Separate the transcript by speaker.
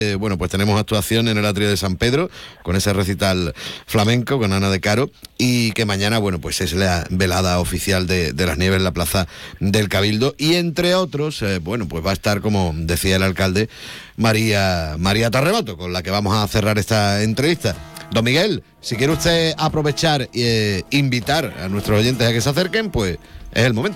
Speaker 1: Bueno, pues tenemos actuación en el atrio de San Pedro con ese recital flamenco con Ana de Caro, y que mañana, bueno, pues es la velada oficial de las Nieves en la Plaza del Cabildo, y entre otros, bueno, pues va a estar, como decía el alcalde, María Terremoto, con la que vamos a cerrar esta entrevista. Don Miguel, si quiere usted aprovechar e invitar a nuestros oyentes a que se acerquen, pues es el momento.